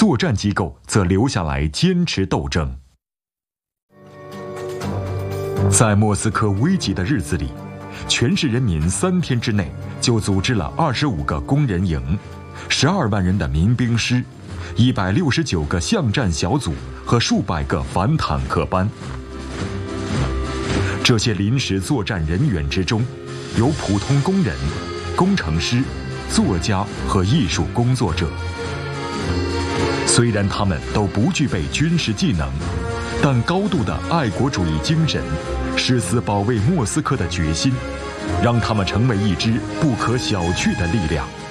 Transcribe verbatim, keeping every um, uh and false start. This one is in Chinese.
作战机构则留下来坚持斗争。在莫斯科危急的日子里，全市人民三天之内就组织了二十五个工人营、十二万人的民兵师、一百六十九个巷战小组和数百个反坦克班。这些临时作战人员之中，有普通工人、工程师、作家和艺术工作者。虽然他们都不具备军事技能，但高度的爱国主义精神、誓死保卫莫斯科的决心，让他们成为一支不可小觑的力量。